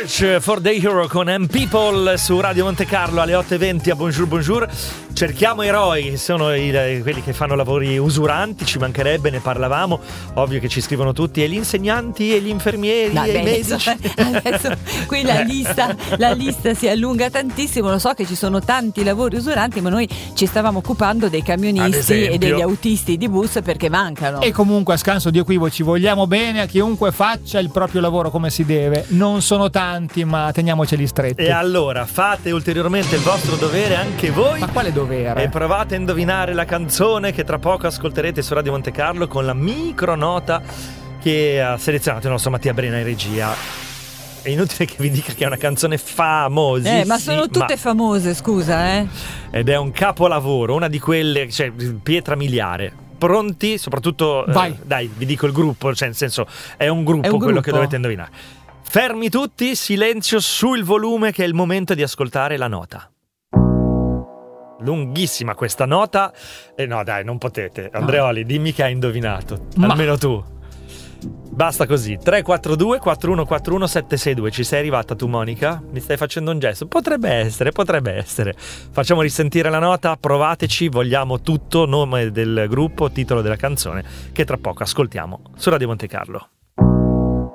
Search for the Hero con M People su Radio Monte Carlo alle 8:20 a Bonjour Bonjour. Cerchiamo eroi, sono quelli che fanno lavori usuranti, ci mancherebbe, ne parlavamo. Ovvio che ci scrivono tutti, e gli insegnanti e gli infermieri e i medici. Adesso qui la lista si allunga tantissimo. Lo so che ci sono tanti lavori usuranti, ma noi ci stavamo occupando dei camionisti e degli autisti di bus perché mancano. E comunque, a scanso di equivoci, vogliamo bene a chiunque faccia il proprio lavoro come si deve. Non sono tanti, ma teniamoceli stretti. E allora fate ulteriormente il vostro dovere anche voi. Ma quale dovere? E provate a indovinare la canzone che tra poco ascolterete su Radio Monte Carlo con la micronota che ha selezionato il nostro Mattia Brena in regia. È inutile che vi dica che è una canzone famosissima. Ma sono tutte famose, scusa, Ed è un capolavoro, una di quelle, cioè pietra miliare. Pronti? Soprattutto dai, vi dico il gruppo, cioè nel senso è un gruppo quello che dovete indovinare. Fermi tutti, silenzio sul volume che è il momento di ascoltare la nota. Lunghissima questa nota. No dai, non potete. Andreoli, dimmi che hai indovinato. Almeno tu. Basta così. 342 4141 762. Ci sei arrivata tu, Monica? Mi stai facendo un gesto? Potrebbe essere. Facciamo risentire la nota, provateci. Vogliamo tutto, nome del gruppo, titolo della canzone che tra poco ascoltiamo su Radio Monte Carlo.